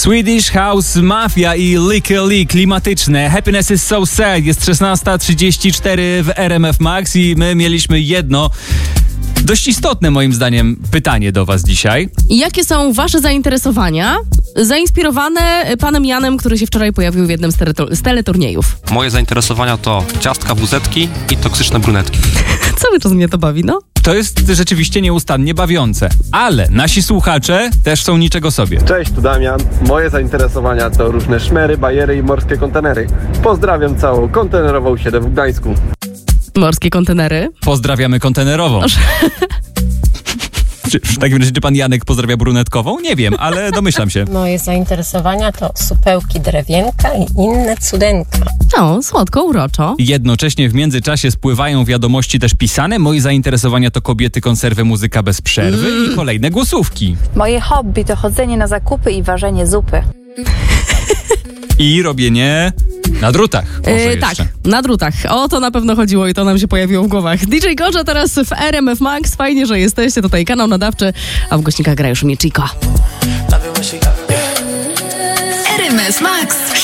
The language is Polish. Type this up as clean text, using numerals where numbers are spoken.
Swedish House Mafia i Licky Lee, klimatyczne. Happiness is so sad. Jest 16:34 w RMF Max i my mieliśmy jedno dość istotne moim zdaniem pytanie do was dzisiaj. Jakie są wasze zainteresowania zainspirowane panem Janem, który się wczoraj pojawił w jednym z teleturniejów? Moje zainteresowania to ciastka wuzetki i toksyczne brunetki. Cały czas mnie to bawi, no. To jest rzeczywiście nieustannie bawiące, ale nasi słuchacze też są niczego sobie. Cześć, tu Damian. Moje zainteresowania to różne szmery, bajery i morskie kontenery. Pozdrawiam całą kontenerową 7 w Gdańsku. Morskie kontenery. Pozdrawiamy kontenerową. W takim razie, czy pan Janek pozdrawia brunetkową? Nie wiem, ale domyślam się. Moje zainteresowania to supełki drewienka i inne cudenka. No, słodko, uroczo. Jednocześnie w międzyczasie spływają wiadomości też pisane. Moje zainteresowania to kobiety, konserwy, muzyka bez przerwy i kolejne głosówki. Moje hobby to chodzenie na zakupy i ważenie zupy. I robienie na drutach. Tak, na drutach. O to na pewno chodziło i to nam się pojawiło w głowach. DJ Gorza teraz w RMF Max. Fajnie, że jesteście. Tutaj kanał nadawczy, a w głośnikach gra już mnie Chico. RMF Max.